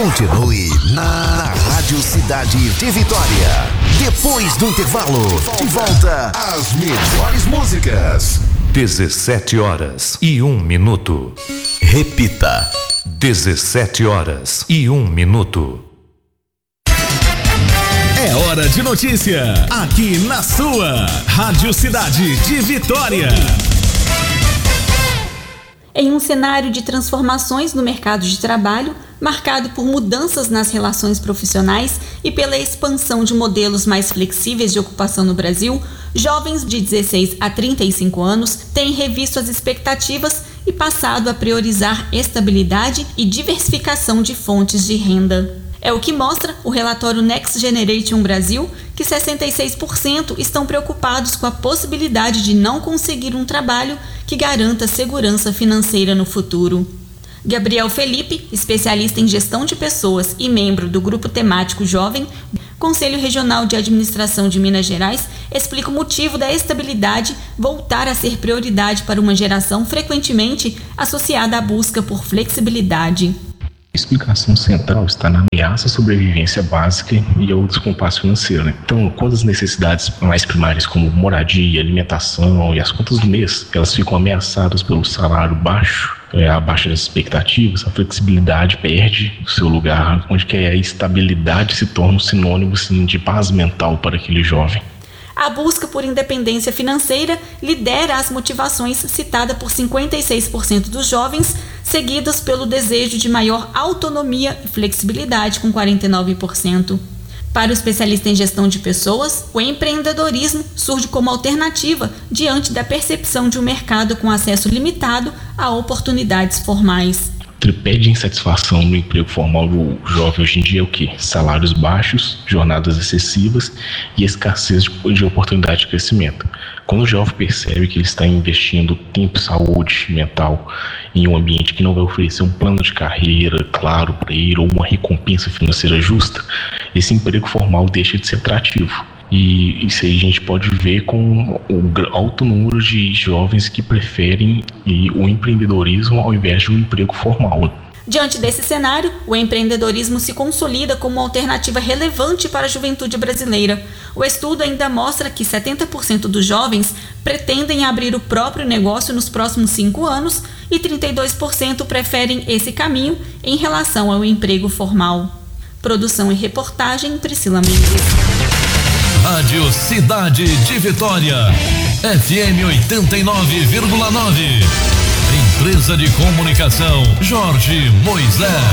Continue na Rádio Cidade de Vitória. Depois do intervalo, de volta às melhores músicas. 17h01. Repita. 17h01. É hora de notícia, aqui na sua Rádio Cidade de Vitória. Em um cenário de transformações no mercado de trabalho, marcado por mudanças nas relações profissionais e pela expansão de modelos mais flexíveis de ocupação no Brasil, jovens de 16 a 35 anos têm revisto as expectativas e passado a priorizar estabilidade e diversificação de fontes de renda. É o que mostra o relatório Next Generation Brasil, que 66% estão preocupados com a possibilidade de não conseguir um trabalho que garanta segurança financeira no futuro. Gabriel Felipe, especialista em gestão de pessoas e membro do Grupo Temático Jovem, Conselho Regional de Administração de Minas Gerais, explica o motivo da estabilidade voltar a ser prioridade para uma geração frequentemente associada à busca por flexibilidade. A explicação central está na ameaça à sobrevivência básica e ao descompasso financeiro, né? Então, quando as necessidades mais primárias como moradia, alimentação e as contas do mês, elas ficam ameaçadas pelo salário baixo, abaixo das expectativas, a flexibilidade perde o seu lugar, onde que a estabilidade se torna um sinônimo assim, de paz mental para aquele jovem. A busca por independência financeira lidera as motivações citada por 56% dos jovens, seguidas pelo desejo de maior autonomia e flexibilidade, com 49%. Para o especialista em gestão de pessoas, o empreendedorismo surge como alternativa diante da percepção de um mercado com acesso limitado a oportunidades formais. O tripé de insatisfação no emprego formal do jovem hoje em dia é o quê? Salários baixos, jornadas excessivas e escassez de oportunidade de crescimento. Quando o jovem percebe que ele está investindo tempo e saúde mental em um ambiente que não vai oferecer um plano de carreira claro para ele ou uma recompensa financeira justa, esse emprego formal deixa de ser atrativo. E isso aí a gente pode ver com o alto número de jovens que preferem o empreendedorismo ao invés de um emprego formal. Diante desse cenário, o empreendedorismo se consolida como uma alternativa relevante para a juventude brasileira. O estudo ainda mostra que 70% dos jovens pretendem abrir o próprio negócio nos próximos 5 anos e 32% preferem esse caminho em relação ao emprego formal. Produção e reportagem, Priscila Mendes. Rádio Cidade de Vitória, FM 89,9. Empresa de Comunicação Jorge Moisés.